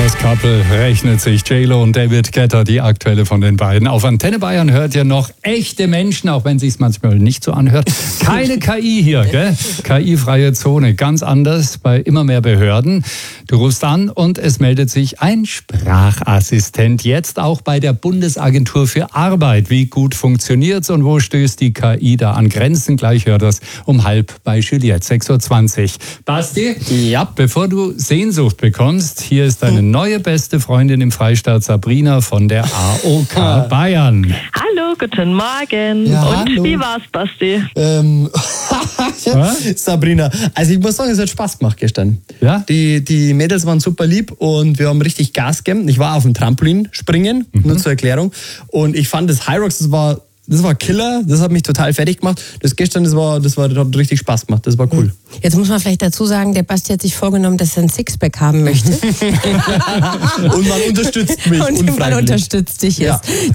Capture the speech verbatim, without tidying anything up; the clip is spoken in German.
Das Couple rechnet sich. J-Lo und David Guetta, die aktuelle von den beiden. Auf Antenne Bayern hört ihr noch echte Menschen, auch wenn es sich manchmal nicht so anhört. Keine K I hier, gell? K I-freie Zone, ganz anders bei immer mehr Behörden. Du rufst an und es meldet sich ein Sprachassistent. Jetzt auch bei der Bundesagentur für Arbeit. Wie gut funktioniert's und wo stößt die K I da an Grenzen? Gleich hört das um halb bei Juliette, sechs Uhr zwanzig. Basti? Ja. Bevor du Sehnsucht bekommst, hier ist deine neue beste Freundin im Freistaat, Sabrina von der A O K Bayern. Hallo, guten Morgen. Ja, Und hallo. wie war's, Basti? Ähm, Ja? Sabrina, also ich muss sagen, es hat Spaß gemacht gestern. Ja? Die, die Mädels waren super lieb und wir haben richtig Gas gegeben. Ich war auf dem Trampolin springen, Mhm. nur zur Erklärung. Und ich fand das High Rocks, das war, das war Killer, das hat mich total fertig gemacht. Das gestern, das war, das war, das hat richtig Spaß gemacht, das war cool. Jetzt muss man vielleicht dazu sagen, der Basti hat sich vorgenommen, dass er ein Sixpack haben möchte. Und man unterstützt mich Und man unfreiwillig. unterstützt dich jetzt. Ja.